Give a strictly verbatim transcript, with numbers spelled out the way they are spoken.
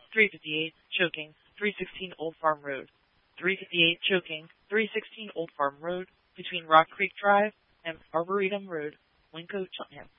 three fifty-eight, choking, three sixteen Old Farm Road. three fifty-eight, choking, three sixteen Old Farm Road, between Rock Creek Drive and Arboretum Road, Winco, Cheltenham.